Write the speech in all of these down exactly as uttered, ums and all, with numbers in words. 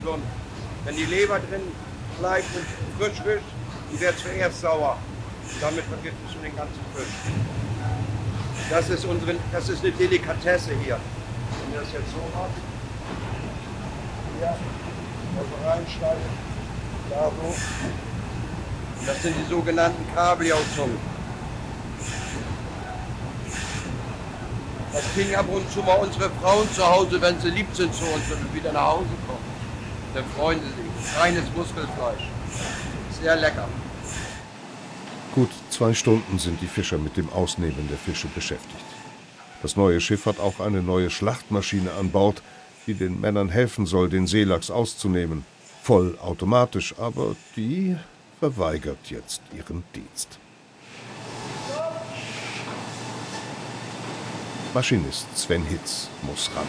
Und wenn die Leber drin bleibt und frisch ist, die wird zuerst sauer. Damit vergiftest du den ganzen Fisch. Das ist, unsere, das ist eine Delikatesse hier. Wenn ihr das jetzt so macht, hier, also reinschneiden, da so. Das sind die sogenannten Kabeljauzungen. Das kriegen ab und zu mal unsere Frauen zu Hause, wenn sie lieb sind zu uns, wenn wir wieder nach Hause kommen. Dann freuen sie sich. Reines Muskelfleisch. Sehr lecker. Gut zwei Stunden sind die Fischer mit dem Ausnehmen der Fische beschäftigt. Das neue Schiff hat auch eine neue Schlachtmaschine an Bord, die den Männern helfen soll, den Seelachs auszunehmen. Vollautomatisch, aber die verweigert jetzt ihren Dienst. Maschinist Sven Hitz muss ran.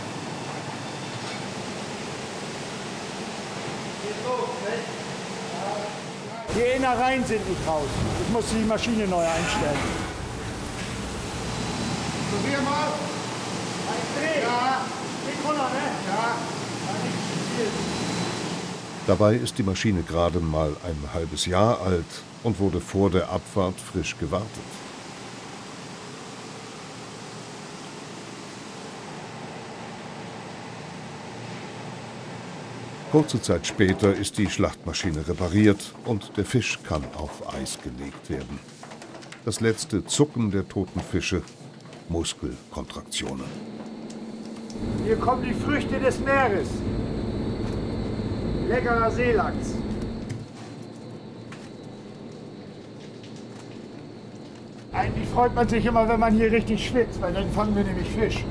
Die Innereien sind nicht raus. Ich muss die Maschine neu einstellen. Probier mal. Ja. Ja. Dabei ist die Maschine gerade mal ein halbes Jahr alt und wurde vor der Abfahrt frisch gewartet. Kurze Zeit später ist die Schlachtmaschine repariert und der Fisch kann auf Eis gelegt werden. Das letzte Zucken der toten Fische, Muskelkontraktionen. Hier kommen die Früchte des Meeres. Leckerer Seelachs. Eigentlich freut man sich immer, wenn man hier richtig schwitzt, weil dann fangen wir nämlich Fisch.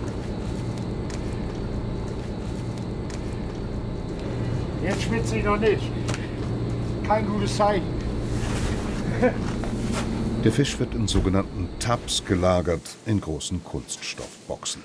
Jetzt schwitze ich noch nicht. Kein gutes Zeichen. Der Fisch wird in sogenannten Tubs gelagert, in großen Kunststoffboxen.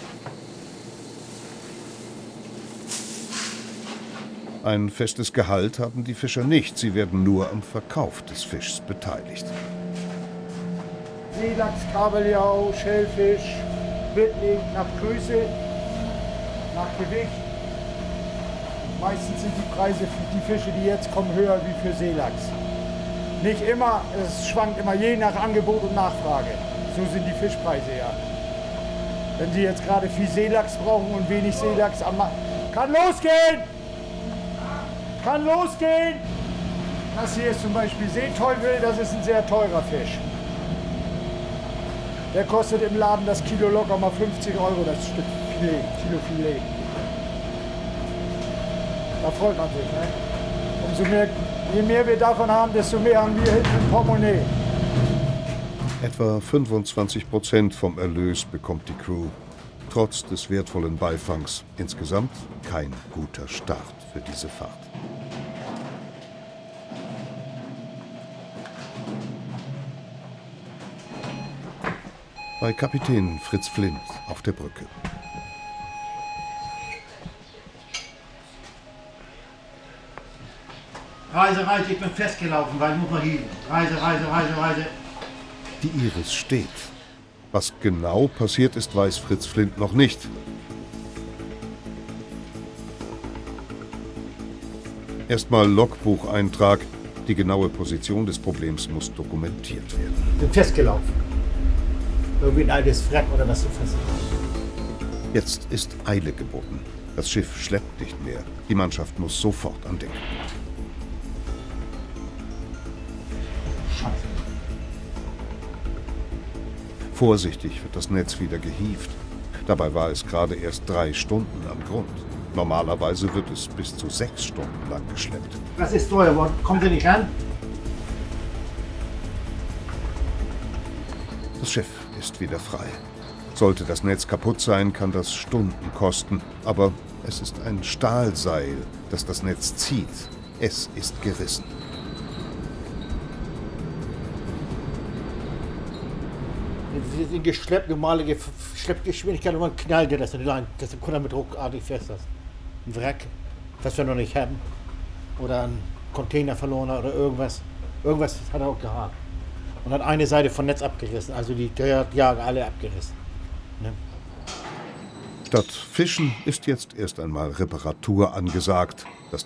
Ein festes Gehalt haben die Fischer nicht, sie werden nur am Verkauf des Fischs beteiligt. Seelachs, Kabeljau, Schellfisch, Wittling nach Größe, nach Gewicht. Meistens sind die Preise für die Fische, die jetzt kommen, höher wie für Seelachs. Nicht immer, es schwankt immer je nach Angebot und Nachfrage. So sind die Fischpreise ja. Wenn Sie jetzt gerade viel Seelachs brauchen und wenig Seelachs am Markt. Kann losgehen! Kann losgehen! Das hier ist zum Beispiel Seeteufel, das ist ein sehr teurer Fisch. Der kostet im Laden das Kilo locker mal fünfzig Euro, das Stück Filet, Kilo Filet. Da freut man sich, ne? Umso mehr, je mehr wir davon haben, desto mehr haben wir hinten im Portemonnaie. Etwa fünfundzwanzig Prozent vom Erlös bekommt die Crew. Trotz des wertvollen Beifangs insgesamt kein guter Start für diese Fahrt. Bei Kapitän Fritz Flint auf der Brücke. Reise, Reise, ich bin festgelaufen, weil ich muss noch hin. Reise, Reise, Reise, Reise. Die Iris steht. Was genau passiert ist, weiß Fritz Flint noch nicht. Erstmal Logbucheintrag. Die genaue Position des Problems muss dokumentiert werden. Ich bin festgelaufen. Irgendwie ein altes Wrack oder was so fest. Jetzt ist Eile geboten. Das Schiff schleppt nicht mehr. Die Mannschaft muss sofort an Deck. Scheiße. Vorsichtig wird das Netz wieder gehievt. Dabei war es gerade erst drei Stunden am Grund. Normalerweise wird es bis zu sechs Stunden lang geschleppt. Was ist teuer? Kommen Sie nicht ran? Das Schiff ist wieder frei. Sollte das Netz kaputt sein, kann das Stunden kosten. Aber es ist ein Stahlseil, das das Netz zieht. Es ist gerissen. Sie sind geschleppt, normale Schleppgeschwindigkeit und man knallt dir das in die Leine. Das ist mit ruckartig fest. Das. Ein Wrack, was wir noch nicht haben. Oder ein Container verloren oder irgendwas. Irgendwas hat er auch gehabt. Und hat eine Seite vom Netz abgerissen. Also die Dreherjage alle abgerissen. Ne? Statt Fischen ist jetzt erst einmal Reparatur angesagt. Das